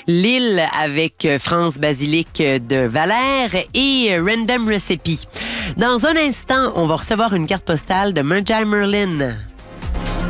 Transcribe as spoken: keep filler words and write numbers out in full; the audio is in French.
Lille avec France Basilic de Valère et Random Recipe. Dans un instant, on va recevoir une carte postale de Merjai Merlin.